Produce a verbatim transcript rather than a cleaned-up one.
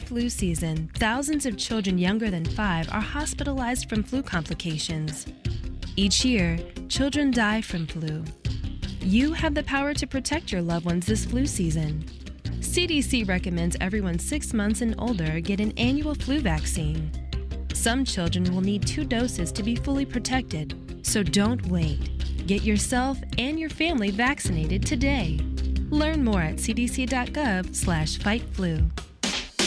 flu season, thousands of children younger than five are hospitalized from flu complications. Each year, children die from flu. You have the power to protect your loved ones this flu season. C D C recommends everyone six months and older get an annual flu vaccine. Some children will need two doses to be fully protected, so don't wait. Get yourself and your family vaccinated today. Learn more at c d c dot gov slash fight flu.